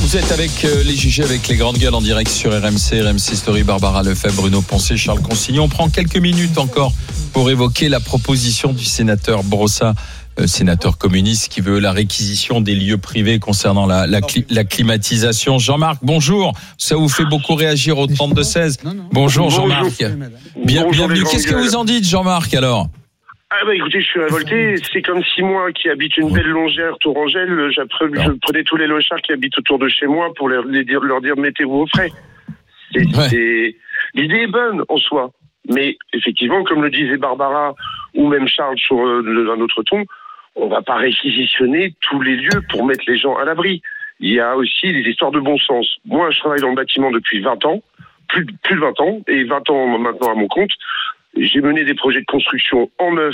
Vous êtes avec les JG, avec les grandes gueules en direct sur RMC Story, Barbara Lefebvre, Bruno Poncet, Charles Consignon. On prend quelques minutes encore pour évoquer la proposition du sénateur Brossat, sénateur communiste, qui veut la réquisition des lieux privés concernant la climatisation. Jean-Marc, bonjour. Ça vous fait beaucoup réagir au 32-16. Bonjour Jean-Marc. Bienvenue. Qu'est-ce que vous en dites, Jean-Marc, alors ? Écoutez, je suis révolté. C'est comme si moi, qui habite une belle longère tourangelle, je prenais tous les lochards qui habitent autour de chez moi pour leur dire mettez-vous au frais. L'idée est bonne en soi, mais effectivement, comme le disait Barbara ou même Charles sur un autre ton, on va pas réquisitionner tous les lieux pour mettre les gens à l'abri. Il y a aussi des histoires de bon sens. Moi, je travaille dans le bâtiment depuis 20 ans, plus de 20 ans, et 20 ans maintenant à mon compte. J'ai mené des projets de construction en neuf.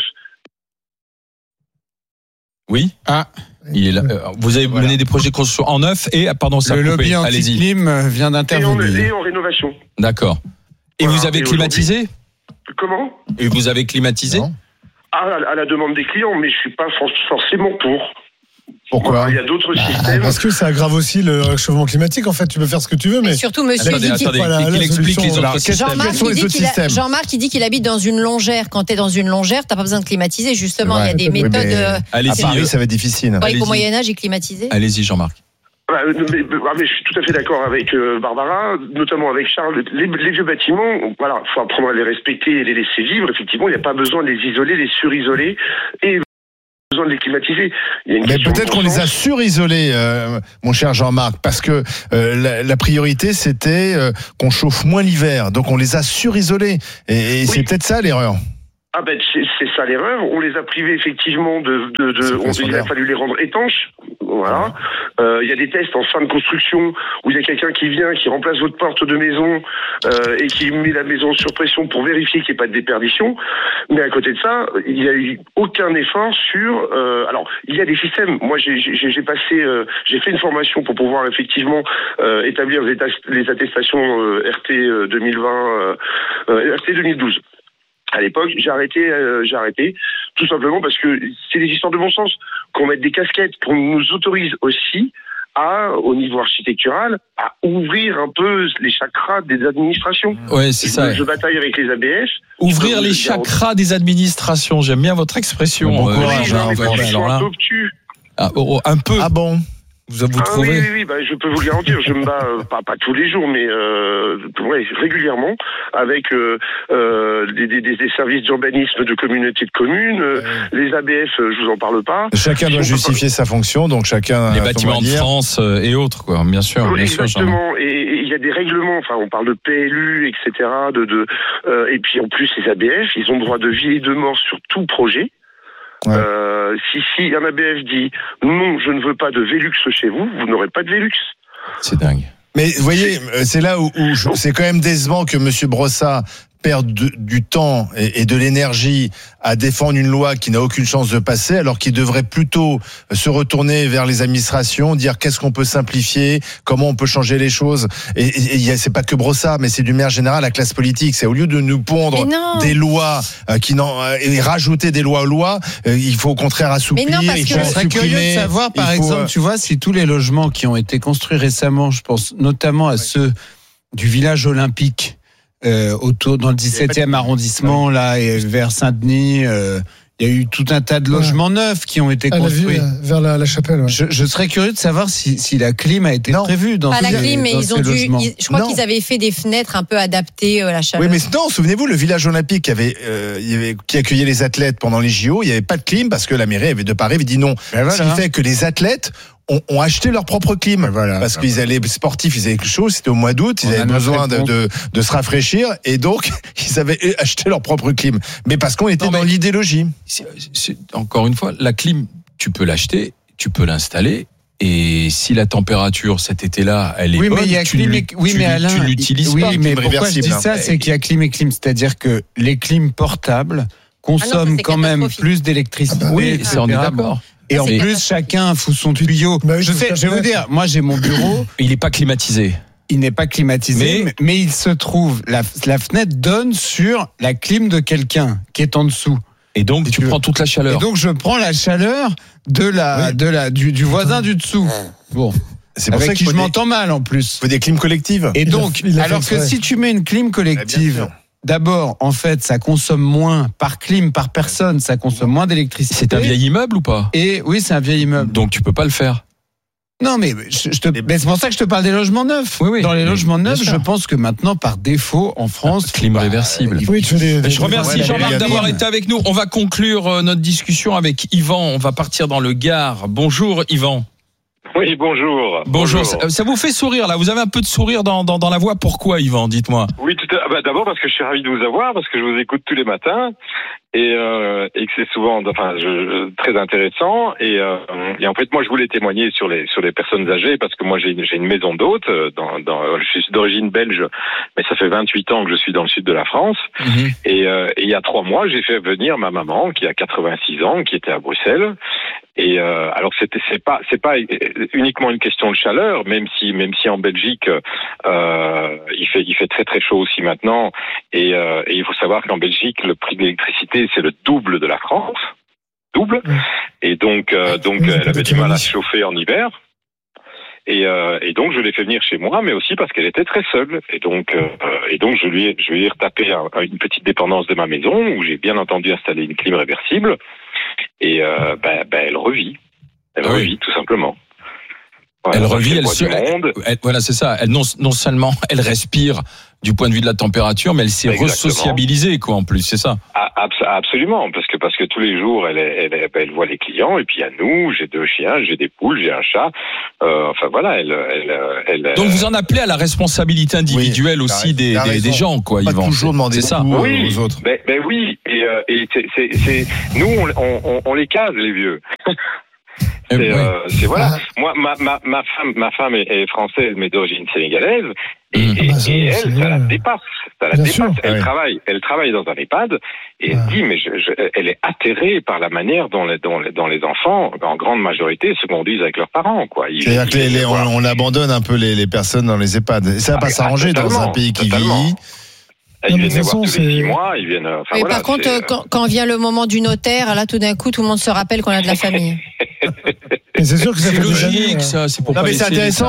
Oui. Il est là. Vous avez mené des projets de construction en neuf et ça le lobby anti-clim vient d'intervenir. Et en rénovation. D'accord. Et vous avez climatisé ? Comment ? Et vous avez climatisé ? À la demande des clients, mais je suis pas forcément pour. Pourquoi ? Il y a d'autres systèmes. Parce que ça aggrave aussi le réchauffement climatique. En fait, tu peux faire ce que tu veux, mais surtout, monsieur, qu'il explique les autres systèmes. Jean-Marc, il dit qu'il habite dans une longère. Quand tu es dans une longère, t'as pas besoin de climatiser. Justement, il y a des méthodes. À Paris, ça va être difficile. Au Moyen-Âge, il climatisait. Allez-y, Jean-Marc. Mais je suis tout à fait d'accord avec Barbara, notamment avec Charles. Les vieux bâtiments, faut apprendre à les respecter et les laisser vivre. Effectivement, il n'y a pas besoin de les isoler, les surisoler et besoin de les climatiser. Mais peut-être qu'on les a surisolés, mon cher Jean-Marc, parce que la priorité c'était qu'on chauffe moins l'hiver, donc on les a surisolés et c'est peut-être ça l'erreur. C'est ça l'erreur. On les a privés effectivement il a fallu les rendre étanches. Voilà. Il y a des tests en fin de construction où il y a quelqu'un qui vient, qui remplace votre porte de maison et qui met la maison sur pression pour vérifier qu'il n'y ait pas de déperdition. Mais à côté de ça, il n'y a eu aucun effort sur. Alors, il y a des systèmes. Moi, j'ai fait une formation pour pouvoir effectivement établir les attestations RT 2020, RT 2012. À l'époque, j'ai arrêté, tout simplement parce que c'est des histoires de bon sens. Qu'on mette des casquettes, qu'on nous autorise aussi au niveau architectural, à ouvrir un peu les chakras des administrations. Ouais, c'est ça. Je bataille avec les ABF. Ouvrir les chakras des administrations. J'aime bien votre expression. Bon courage, un peu obtus. Un peu. Ah bon? Vous trouvez? Oui, je peux vous le garantir. Je me bats pas tous les jours, mais régulièrement avec des services d'urbanisme de communautés de communes, les ABF. Je vous en parle pas. Chacun doit justifier sa fonction, donc chacun. Les bâtiments de France et autres, quoi. Bien sûr. Exactement. Et il y a des règlements. Enfin, on parle de PLU, etc. Et puis en plus, les ABF, ils ont droit de vie et de mort sur tout projet. Ouais. Si un ABF dit non, je ne veux pas de Velux chez vous, vous n'aurez pas de Velux. C'est dingue. Mais vous voyez, c'est là où c'est quand même décevant que Monsieur Brossat perd du temps et de l'énergie à défendre une loi qui n'a aucune chance de passer, alors qu'il devrait plutôt se retourner vers les administrations, dire qu'est-ce qu'on peut simplifier, comment on peut changer les choses. Et c'est pas que Brossat, mais c'est d'une manière générale la classe politique. C'est au lieu de nous pondre des lois et rajouter des lois aux lois, il faut au contraire assouplir. Mais non, parce que je serais curieux de savoir, par exemple, tu vois, si tous les logements qui ont été construits récemment, je pense notamment à ceux du village olympique, autour dans le 17e arrondissement là et vers Saint-Denis, il y a eu tout un tas de logements neufs qui ont été construits vers la chapelle. Ouais. Je serais curieux de savoir si la clim a été prévue dans pas ces, la clim, mais ils ont je crois qu'ils avaient fait des fenêtres un peu adaptées à la chaleur. Oui, mais non, souvenez-vous, le village olympique qui accueillait les athlètes pendant les JO, il n'y avait pas de clim parce que la mairie de Paris avait dit non. Ce qui fait que les athlètes ont acheté leur propre clim, parce qu'ils allaient sportifs, ils avaient chaud, c'était au mois d'août, ils avaient besoin de se rafraîchir et donc ils avaient acheté leur propre clim. Mais parce qu'on était dans l'idéologie. Encore une fois, la clim, tu peux l'acheter, tu peux l'installer. Et si la température cet été-là, elle est bonne, tu l'utilises pas. Oui, mais pourquoi je dis ça, c'est qu'il y a clim et clim, c'est-à-dire que les clims portables consomment quand même plus d'électricité. Oui, ça on est d'accord. Et en plus, chacun fout son tuyau. Je vais vous dire, moi j'ai mon bureau. Il n'est pas climatisé. Il n'est pas climatisé, mais il se trouve, la fenêtre donne sur la clim de quelqu'un qui est en dessous. Et donc, tu prends toute la chaleur. Et donc, je prends la chaleur du voisin du dessous. Bon. C'est pour avec ça qui je m'entends mal en plus. Il faut des clims collectives. Et donc, il a fait alors que exprès. si tu mets une clim Bien collective, sûr. d'abord, en fait, ça consomme moins par clim, par personne, ça consomme moins d'électricité. C'est un vieil immeuble ou pas? Et oui, c'est un vieil immeuble. Donc tu peux pas le faire. Non, mais mais c'est pour ça que je te parle des logements neufs. Oui, oui. Dans les Mais, logements bien neufs, sûr. je pense que maintenant, par défaut, en France, Clim réversible. Oui, tu fais des Je remercie Ouais, Jean-Marc mais- d'avoir été avec nous. On va conclure notre discussion avec Yvan. On va partir dans le Gard. Bonjour Yvan. Oui, bonjour. Bonjour. Ça vous fait sourire là? Vous avez un peu de sourire dans la voix. Pourquoi Yvan? Dites-moi. Oui, d'abord parce que je suis ravi de vous avoir, parce que je vous écoute tous les matins et que c'est souvent, très intéressant. Et en fait, moi, je voulais témoigner sur les personnes âgées parce que moi, j'ai une maison d'hôtes. Je suis d'origine belge, mais ça fait 28 ans que je suis dans le sud de la France. Et il y a 3 mois, j'ai fait venir ma maman qui a 86 ans, qui était à Bruxelles. Et alors c'est pas uniquement une question de chaleur, même si en Belgique il fait très très chaud aussi maintenant. Et il faut savoir qu'en Belgique le prix de l'électricité c'est le double de la France, double. Et donc elle avait du mal à se chauffer en hiver. Et donc je l'ai fait venir chez moi, mais aussi parce qu'elle était très seule. Et donc je lui ai retapé une petite dépendance de ma maison où j'ai bien entendu installé une clim réversible. Et elle revit. Elle revit tout simplement. Voilà, Elle revit. Voilà, c'est ça. Elle non seulement elle respire du point de vue de la température, mais elle s'est resociabilisée quoi en plus. C'est ça. Absolument, parce que tous les jours elle voit les clients et puis il y a nous. J'ai 2 chiens, j'ai des poules, j'ai un chat. Enfin voilà, elle. Donc vous en appelez à la responsabilité individuelle aussi des gens quoi, Pas Yvan. toujours demander ça aux autres. Ben oui, et c'est nous on les case les vieux. C'est voilà. Moi, ma femme est française, mais d'origine sénégalaise, et elle, ça la dépasse. Elle travaille dans un EHPAD, et elle dit, mais elle est atterrée par la manière dont les enfants, en grande majorité, se conduisent avec leurs parents, quoi. C'est-à-dire que on abandonne un peu les personnes dans les EHPAD. Et ça va pas s'arranger dans un pays qui vieillit. Ils viennent les voir tous les 6 mois, ils viennent. Mais voilà, par contre, quand vient le moment du notaire, là, tout d'un coup, tout le monde se rappelle qu'on a de la famille. Et c'est sûr que ça fait des années. logique, ça. C'est pour Non, pas mais c'est laisser intéressant.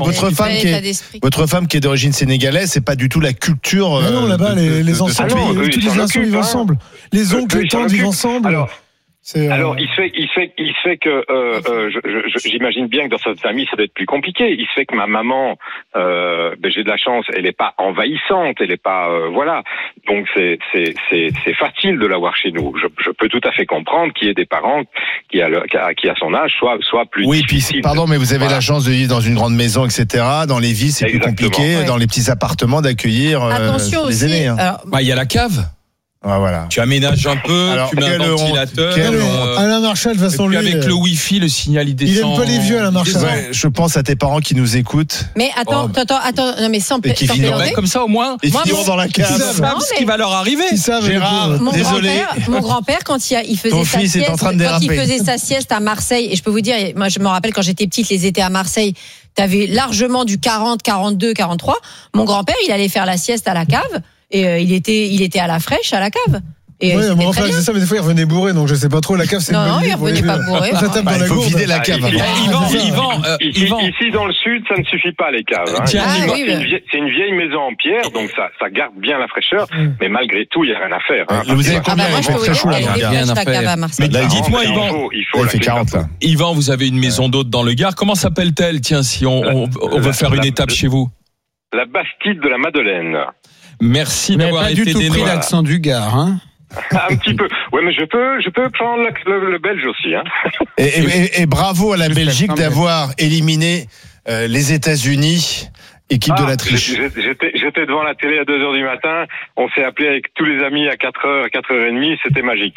Votre femme qui est d'origine sénégalaise, c'est pas du tout la culture. Mais non, là-bas, les ensembles, tous les ensembles vivent ensemble. Les oncles, les tantes vivent ensemble. Alors, il se fait que j'imagine bien que dans cette famille, ça doit être plus compliqué. Il se fait que ma maman, j'ai de la chance, elle est pas envahissante, elle est pas, voilà. Donc c'est facile de l'avoir chez nous. Je peux tout à fait comprendre qu'il y ait des parents qui à son âge soit plus. Oui, puis pardon, mais vous avez la chance de vivre dans une grande maison, etc. Dans les villes, c'est plus compliqué. Ouais. Dans les petits appartements, d'accueillir Attention les aussi. aînés. Hein. Il y a la cave. Ah, voilà. Tu aménages un peu, tu mets un ventilateur. Alain Marchal, de toute façon, et puis lui, avec le Wi-Fi, le signal il descend. il aime pas les vieux, Alain Marchal. Ouais, je pense à tes parents qui nous écoutent. Mais attends, non mais sans plaisanter. Comme ça au moins, Et Moi, finiront dans la ils cave. savent ce qui va leur arriver. Gérard, désolé. Mon grand-père, quand il faisait Ton sa fils est sieste, en train de quand il déraper. faisait sa sieste à Marseille, et je peux vous dire, moi je me rappelle quand j'étais petite, les étés à Marseille, t'avais largement du 40, 42, 43. Mon grand-père, il allait faire la sieste à la cave, et il était à la fraîche à la cave. Et Oui, c'était mon très frère bien. disait ça, mais des fois il revenait bourré, donc je sais pas trop. La cave, c'est Non, une bonne il idée pour les revenait pas vieux. bourré. Ça tape dans la Il faut gourde. vider la cave avant. Yvan. Ici dans le sud, ça ne suffit pas les caves. Hein. Tiens, Ah, Yvan, oui, C'est une vieille maison en pierre, donc ça garde bien la fraîcheur, mais malgré tout, il n'y a rien à faire. Hein. Vous avez Ah bah moi, il je fait peux vous très dire, chaud là. elle là, était rien fraîche, à la faire. cave à Marseille. Mais là, dites-moi, Il Yvan. faut Il fait 40 là. Yvan, vous avez une maison d'hôte dans le Gard. Comment s'appelle-t-elle? Tiens, si on veut faire une étape chez vous. La Bastide de la Madeleine. Merci Vous n'avez d'avoir pas du été tout des pris nôtres. l'accent du Gard, hein? Un petit peu. Ouais, mais je peux prendre le belge aussi. Hein. Et bravo à la Belgique d'avoir éliminé les États-Unis, équipe de la triche. J'étais devant la télé à 2h du matin. On s'est appelé avec tous les amis à 4h, 4h30. C'était magique.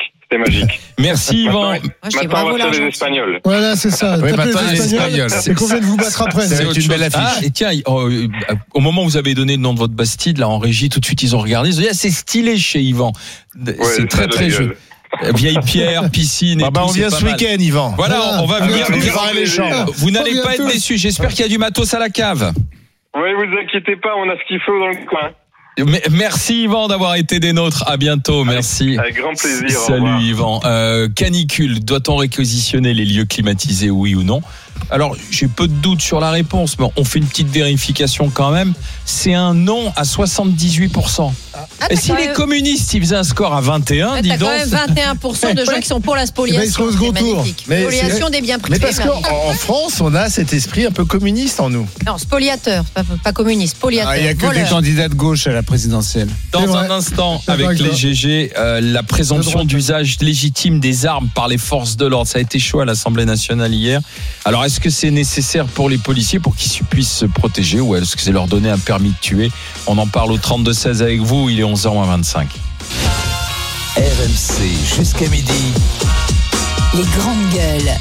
Merci Yvan. Maintenant, on va faire les Espagnols. Voilà, c'est ça. Oui, Tapez maintenant, les les Espagnols. Espagnols. C'est qu'on vient de vous battre après. Ça va être une belle affiche. Ah, et tiens, au moment où vous avez donné le nom de votre Bastide, là en régie, tout de suite ils ont regardé. Ils ont dit, ah, c'est stylé chez Yvan. C'est très très joli. Vieille pierre, piscine et tout. On vient c'est ce pas mal. week-end, Yvan. Voilà, on va venir. les champs. Vous n'allez pas être bientôt. déçus. J'espère qu'il y a du matos à la cave. Oui, vous inquiétez pas, on a ce qu'il faut dans le coin. Merci Yvan d'avoir été des nôtres. À bientôt. Merci. Avec grand plaisir. Au Salut revoir. Yvan. Canicule. Doit-on réquisitionner les lieux climatisés, oui ou non? alors j'ai peu de doutes sur la réponse, mais on fait une petite vérification quand même. C'est un non à 78%. Et si les communistes ils faisaient un score à 21, dis donc. T'as quand même 21% de gens qui sont pour la spoliation. Ils seront au second tour. Spoliation des biens privés. Mais parce qu'en France, on a cet esprit un peu communiste en nous. Non, spoliateur, pas communiste, spoliateur. Il n'y a que des candidats de gauche à la présidentielle. Dans un instant, avec les GG, la présomption d'usage légitime des armes par les forces de l'ordre. Ça a été chaud à l'Assemblée nationale hier. Alors, est-ce que c'est nécessaire pour les policiers pour qu'ils puissent se protéger ou est-ce que c'est leur donner un permis de tuer? On en parle au 32-16 avec vous. Il est 11h25. RMC jusqu'à midi. Les grandes gueules.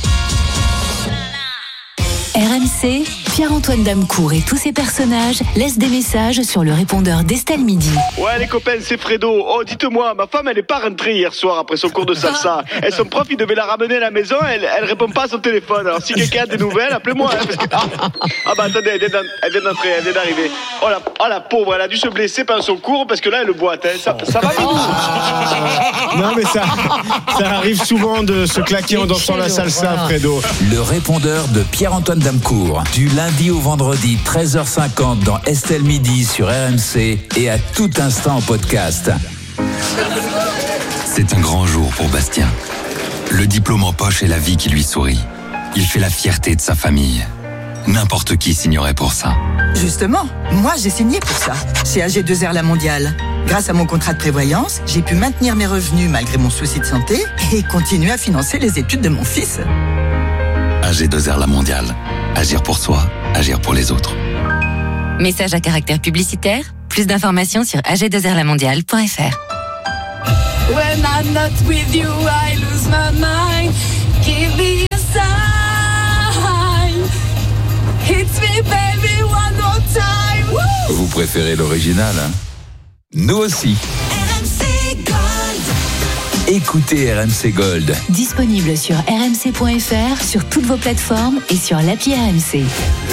RMC, Pierre-Antoine Damecourt et tous ses personnages laissent des messages sur le répondeur d'Estelle Midi. Ouais les copains, c'est Fredo. Oh dites-moi, ma femme elle est pas rentrée hier soir après son cours de salsa. Et son prof il devait la ramener à la maison, elle répond pas à son téléphone. Alors si quelqu'un a des nouvelles, appelez-moi. Parce que... Ah bah attendez, elle vient d'entrer, elle vient d'arriver. Oh la pauvre, elle a dû se blesser pendant son cours parce que là elle boite. Hein. Ça va Non mais ça arrive souvent de se claquer en dansant la salsa, Fredo. Le répondeur de Pierre-Antoine Damecourt, du lundi au vendredi 13h50 dans Estelle Midi sur RMC et à tout instant en podcast. C'est un grand jour pour Bastien. Le diplôme en poche et la vie qui lui sourit. Il fait la fierté de sa famille. N'importe qui signerait pour ça. Justement, moi j'ai signé pour ça, chez AG2R La Mondiale. Grâce à mon contrat de prévoyance, j'ai pu maintenir mes revenus malgré mon souci de santé et continuer à financer les études de mon fils. AG2R La Mondiale. Agir pour soi, agir pour les autres. Message à caractère publicitaire. Plus d'informations sur ag2rlamondiale.fr. When I'm not with you, I lose my mind. Give me a sign. Hits me, baby, one more time. Woo! Vous préférez l'original, hein? Nous aussi. RMC Gold. Écoutez RMC Gold. Disponible sur rmc.fr, sur toutes vos plateformes et sur l'appli RMC.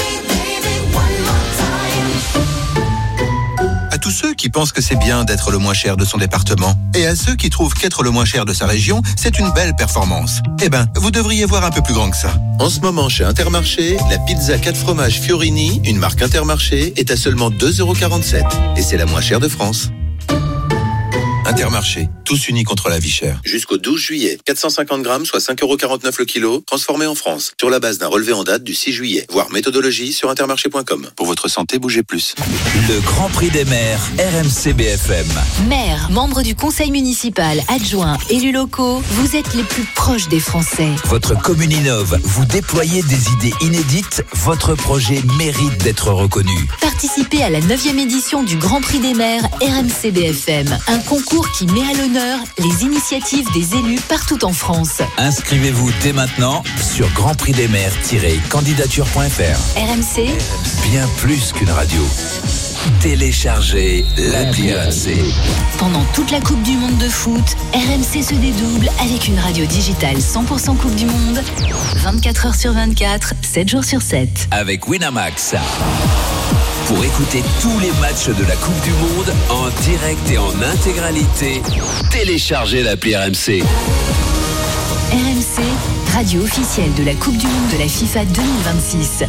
À tous ceux qui pensent que c'est bien d'être le moins cher de son département et à ceux qui trouvent qu'être le moins cher de sa région, c'est une belle performance. Eh ben, vous devriez voir un peu plus grand que ça. En ce moment, chez Intermarché, la pizza 4 fromages Fiorini, une marque Intermarché, est à seulement 2,47 € et c'est la moins chère de France. Intermarché, tous unis contre la vie chère. Jusqu'au 12 juillet, 450 grammes, soit 5,49 € le kilo, transformés en France, sur la base d'un relevé en date du 6 juillet. Voir méthodologie sur intermarché.com. Pour votre santé, bougez plus. Le Grand Prix des maires, RMC BFM. Maires, membres du conseil municipal, adjoints, élus locaux, vous êtes les plus proches des Français. Votre commune innove, vous déployez des idées inédites, votre projet mérite d'être reconnu. Participez à la 9e édition du Grand Prix des maires RMC BFM, un concours qui met à l'honneur les initiatives des élus partout en France. Inscrivez-vous dès maintenant sur grandprixdesmaires-candidature.fr. RMC, bien plus qu'une radio. Téléchargez l'appli RMC. Pendant toute la Coupe du Monde de foot, RMC se dédouble avec une radio digitale 100% Coupe du Monde, 24 heures sur 24, 7 jours sur 7. Avec Winamax. Pour écouter tous les matchs de la Coupe du Monde en direct et en intégralité, téléchargez l'appli RMC. RMC, radio officielle de la Coupe du Monde de la FIFA 2026.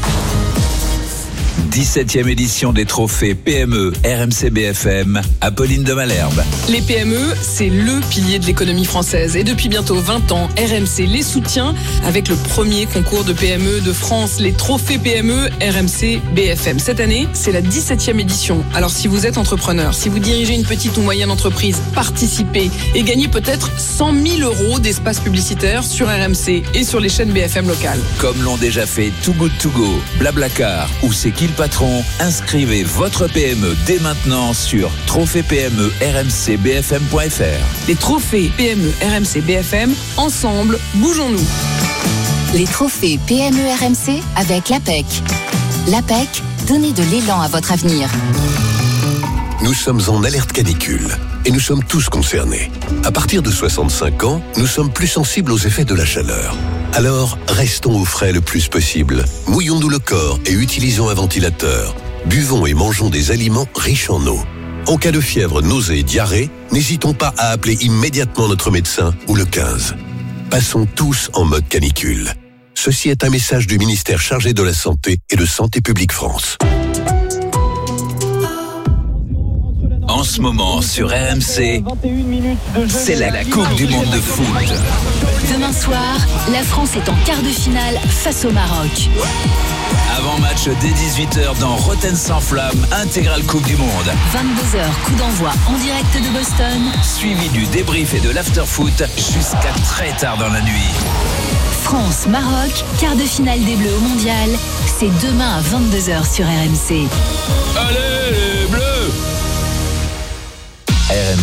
17e édition des trophées PME RMC BFM, Apolline de Malherbe. Les PME, c'est le pilier de l'économie française. Et depuis bientôt 20 ans, RMC les soutient avec le premier concours de PME de France, les trophées PME RMC BFM. Cette année, c'est la 17e édition. Alors si vous êtes entrepreneur, si vous dirigez une petite ou moyenne entreprise, participez et gagnez peut-être 100 000 € d'espace publicitaire sur RMC et sur les chaînes BFM locales. Comme l'ont déjà fait Too Good To Go, Blablacar ou C'est qui le patron, inscrivez votre PME dès maintenant sur trophées-PME-RMC-BFM.fr. Les trophées PME RMC BFM, ensemble, bougeons-nous. Les trophées PME RMC avec l'APEC. L'APEC, donnez de l'élan à votre avenir. Nous sommes en alerte canicule et nous sommes tous concernés. À partir de 65 ans, nous sommes plus sensibles aux effets de la chaleur. Alors, restons au frais le plus possible. Mouillons-nous le corps et utilisons un ventilateur. Buvons et mangeons des aliments riches en eau. En cas de fièvre, nausée, diarrhée, n'hésitons pas à appeler immédiatement notre médecin ou le 15. Passons tous en mode canicule. Ceci est un message du ministère chargé de la Santé et de Santé publique France. En ce moment, sur RMC, c'est la Coupe du Monde de foot. Demain soir, la France est en quart de finale face au Maroc. Avant-match dès 18h dans Rotten sans flamme, intégrale Coupe du Monde. 22h, coup d'envoi en direct de Boston. Suivi du débrief et de l'after-foot jusqu'à très tard dans la nuit. France-Maroc, quart de finale des Bleus au Mondial. C'est demain à 22h sur RMC. Allez les Bleus!